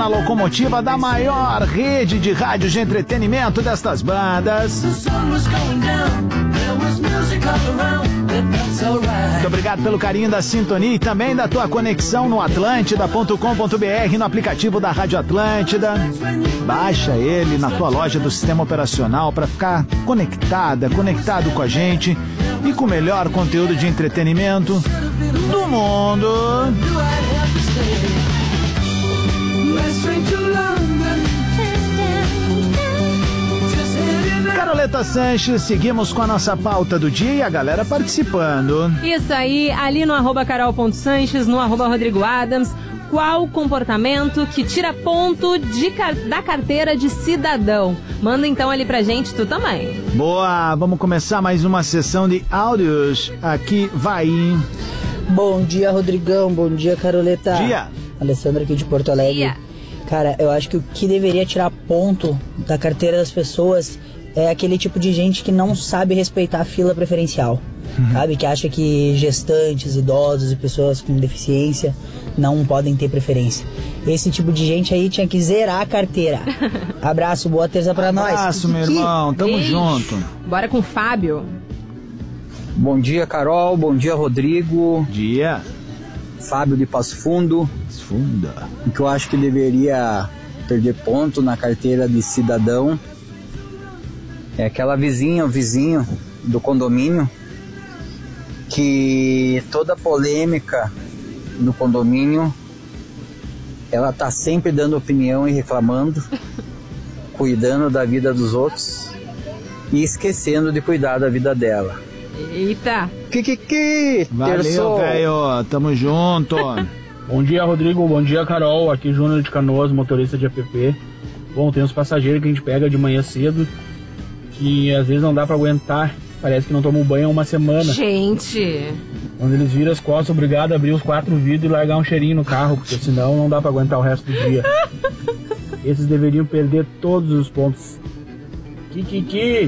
na locomotiva da maior rede de rádios de entretenimento destas bandas. Muito obrigado pelo carinho da sintonia e também da tua conexão no atlântida.com.br, no aplicativo da Rádio Atlântida. Baixa ele na tua loja do sistema operacional para ficar conectado com a gente e com o melhor conteúdo de entretenimento do mundo. Caroleta Sanches, seguimos com a nossa pauta do dia e a galera participando. Isso aí, ali no @carol.sanches, no @Rodrigo Adams. Qual comportamento que tira ponto da carteira de cidadão? Manda então ali pra gente, tu também. Boa, vamos começar mais uma sessão de áudios. Aqui vai. Bom dia, Rodrigão. Bom dia, Caroleta. Dia. Alessandra aqui de Porto Alegre. Dia. Cara, eu acho que o que deveria tirar ponto da carteira das pessoas é aquele tipo de gente que não sabe respeitar a fila preferencial. Sabe? Que acha que gestantes, idosos e pessoas com deficiência não podem ter preferência. Esse tipo de gente aí tinha que zerar a carteira. Abraço, boa terça pra nós. Abraço, meu irmão. Tamo Beijo. junto. Bora com o Fábio. Bom dia, Carol. Bom dia, Rodrigo. Dia. Fábio de Passo Fundo. Funda. O que eu acho que deveria perder ponto na carteira de cidadão é aquela vizinha ou vizinho do condomínio que toda polêmica do condomínio ela tá sempre dando opinião e reclamando, cuidando da vida dos outros e esquecendo de cuidar da vida dela. Eita. Valeu, velho. Tamo junto. Bom dia, Rodrigo. Bom dia, Carol. Aqui Júnior de Canoas, motorista de app. Bom, tem uns passageiros que a gente pega de manhã cedo que às vezes não dá pra aguentar. Parece que não tomam banho há uma semana. Gente. Quando eles viram as costas, obrigado a abrir os 4 vidros e largar um cheirinho no carro, porque senão não dá pra aguentar o resto do dia. Esses deveriam perder todos os pontos. Que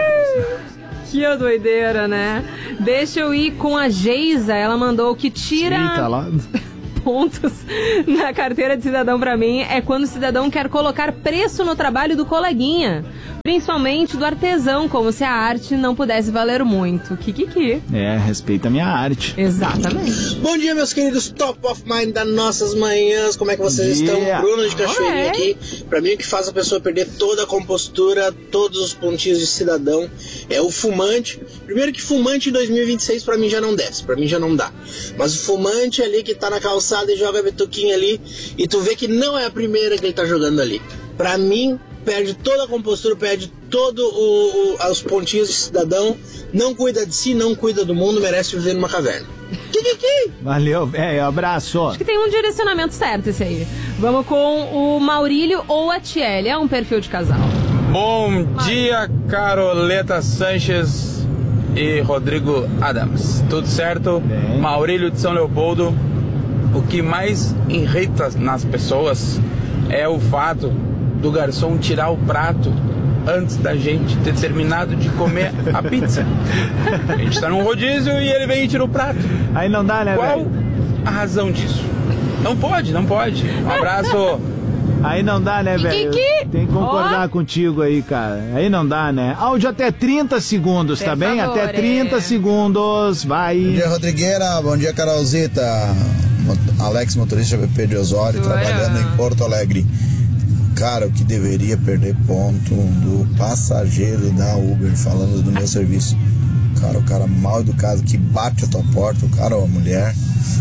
doideira, né? Deixa eu ir com a Geisa. Ela mandou que tira Eita, lá. pontos na carteira de cidadão pra mim é quando o cidadão quer colocar preço no trabalho do coleguinha. Principalmente do artesão, como se a arte não pudesse valer muito. É, respeita a minha arte. Exatamente. Bom dia, meus queridos Top of Mind das nossas manhãs. Como é que vocês estão? Bruno de Cachoeirinha aqui. Pra mim, o que faz a pessoa perder toda a compostura, todos os pontinhos de cidadão é o fumante. Primeiro que fumante em 2026 pra mim já não desce, pra mim já não dá. Mas o fumante ali que tá na calçada e joga a betuquinha ali e tu vê que não é a primeira que ele tá jogando ali. Pra mim, perde toda a compostura, perde todos os pontinhos de cidadão, não cuida de si, não cuida do mundo, merece viver numa caverna. Valeu, velho, abraço. Acho que tem um direcionamento certo esse aí. Vamos com o Maurílio ou a Tiele, é um perfil de casal. Bom dia, Caroleta Sanches e Rodrigo Adams. Tudo certo? Bem. Maurílio de São Leopoldo. O que mais irrita nas pessoas é o fato do garçom tirar o prato antes da gente ter terminado de comer a pizza. A gente tá num rodízio e ele vem e tira o prato. Aí não dá, né, Qual velho? a razão disso? Não pode. Um abraço. Aí não dá, né, velho? Tem que concordar contigo aí, cara. Aí não dá, né? Áudio até 30 segundos, tá bem? favor, Até 30 segundos, vai. Bom dia, Rodrigueira. Bom dia, Carolzita. Alex, motorista de Osório, trabalhando em Porto Alegre. Cara, o que deveria perder ponto do passageiro da Uber, falando do meu serviço. Cara, o cara mal educado que bate a tua porta, o cara ou a mulher.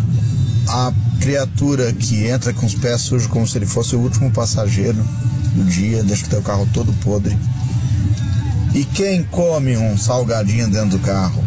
A criatura que entra com os pés sujos como se ele fosse o último passageiro do dia, deixa o teu carro todo podre. E quem come um salgadinho dentro do carro?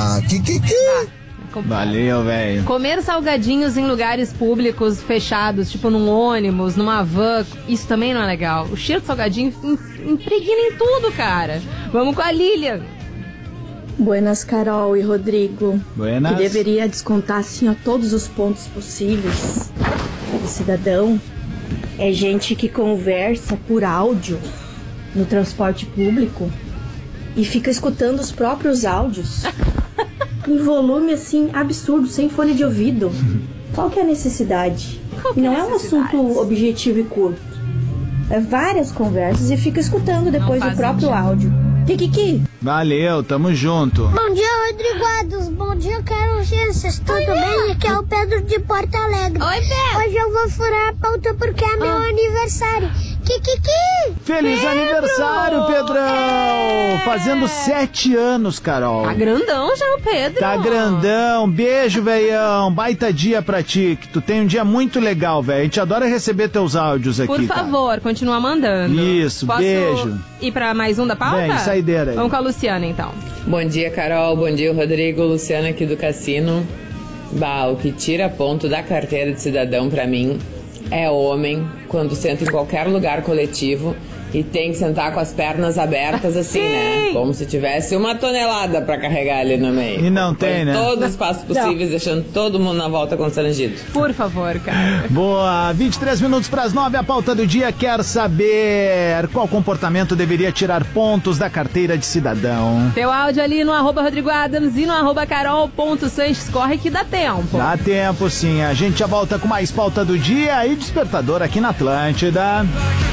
Valeu, velho. Comer salgadinhos em lugares públicos fechados, tipo num ônibus, numa van, isso também não é legal. O cheiro de salgadinho impregna em tudo, cara. Vamos com a Lilian. Buenas, Carol e Rodrigo. Buenas. Que deveria descontar, assim, ó, todos os pontos possíveis do cidadão. É gente que conversa por áudio no transporte público e fica escutando os próprios áudios em volume, assim, absurdo, sem fone de ouvido. Qual que é a necessidade? Não é um assunto objetivo e curto. É várias conversas e fica escutando depois o próprio áudio. Kikiki. Valeu, tamo junto. Bom dia, Rodrigo Adams. Bom dia, Carol Ciências. Tudo bem? Aqui é o Pedro de Porto Alegre. Oi, Pedro. Hoje eu vou furar a pauta porque é meu aniversário. Kikiki. Feliz aniversário, Pedrão! Fazendo 7 anos, Carol. Tá grandão já o Pedro. Tá grandão. Beijo, velhão. Baita dia pra ti, que tu tem um dia muito legal, velho. A gente adora receber teus áudios aqui, Por favor, continua mandando. Isso, Posso beijo. ir pra mais um da pauta? Vem, saideira aí. Vamos com a Luciana, então. Bom dia, Carol. Bom dia, Rodrigo. Luciana aqui do Cassino. Bah, o que tira ponto da carteira de cidadão pra mim é homem quando senta em qualquer lugar coletivo e tem que sentar com as pernas abertas assim, né? Como se tivesse 1 tonelada pra carregar ali no meio. E não tem, né? Todos os espaços possíveis, deixando todo mundo na volta constrangido. Por favor, cara. Boa, 23 minutos pras 9, a pauta do dia quer saber qual comportamento deveria tirar pontos da carteira de cidadão. Teu áudio ali no @Rodrigo Adams e no @Carol.Sanches. Corre que dá tempo. Dá tempo sim, a gente já volta com mais pauta do dia e despertador aqui na Atlântida.